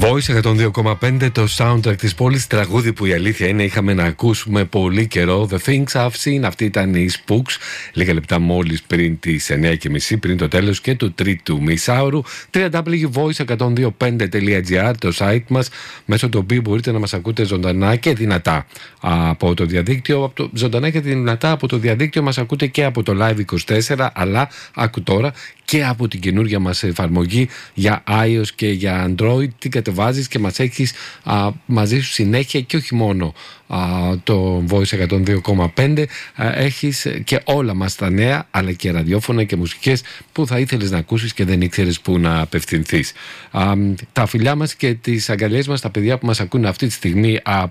Voice 102,5, το soundtrack της πόλης, τραγούδι που η αλήθεια είναι είχαμε να ακούσουμε πολύ καιρό. The Things I've Seen, αυτή ήταν η Spooks, λίγα λεπτά μόλις πριν τις 9:30, πριν το τέλος και του τρίτου μισάωρου. www.voice102.5.gr, το site μας, μέσω του οποίου μπορείτε να μας ακούτε ζωντανά και δυνατά από το διαδίκτυο. Ζωντανά και δυνατά από το διαδίκτυο μας ακούτε και από το Live24, αλλά άκου τώρα και από την καινούργια μας εφαρμογή για iOS και για Android. Την κατεβάζεις και μας έχεις μαζί σου συνέχεια, και όχι μόνο το Voice 102,5, έχεις και όλα μας τα νέα, αλλά και ραδιόφωνα και μουσικές που θα ήθελες να ακούσεις και δεν ήξερες που να απευθυνθείς. Τα φιλιά μας και τις αγκαλιές μας στα παιδιά που μας ακούνε αυτή τη στιγμή